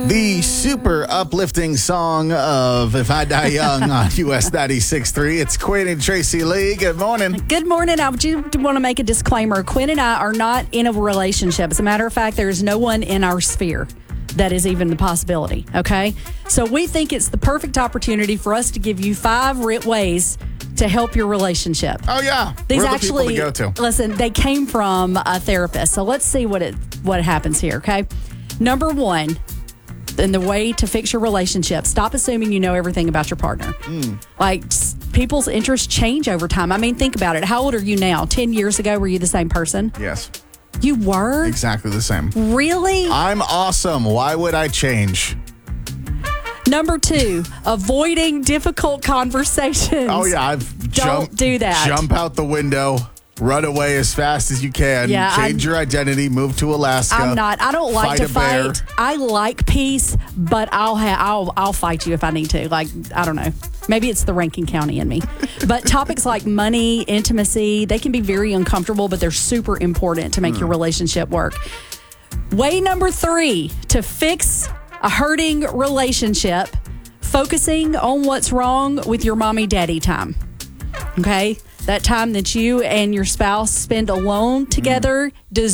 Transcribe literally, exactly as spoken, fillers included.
The super uplifting song of If I Die Young on U S ninety-six point three. It's Quinn and Tracy Lee. Good morning. Good morning. I would you want to make a disclaimer. Quinn and I are not in a relationship. As a matter of fact, there is no one in our sphere that is even the possibility, okay? So we think it's the perfect opportunity for us to give you five writ ways to help your relationship. Oh, yeah. These We're the actually, people to go to. Listen, they came from a therapist. So let's see what it what happens here, okay? Number one, and the way to fix your relationship, stop assuming you know everything about your partner. Mm. Like, s- people's interests change over time. I mean, think about it. How old are you now? ten years ago, were you the same person? Yes. You were? Exactly the same. Really? I'm awesome. Why would I change? Number two, avoiding difficult conversations. Oh, yeah. I've Don't jumped, do that. Jump out the window. Run away as fast as you can. Yeah, Change I'm- your identity. Move to Alaska. I'm not. I don't like fight to a bear. fight. I like peace, but I'll ha- I'll I'll fight you if I need to. Like, I don't know. Maybe it's the Rankin County in me. But topics like money, intimacy, they can be very uncomfortable, but they're super important to make your relationship work. Way number three, to fix a hurting relationship, focusing on what's wrong with your mommy daddy time. Okay? That time that you and your spouse spend alone together does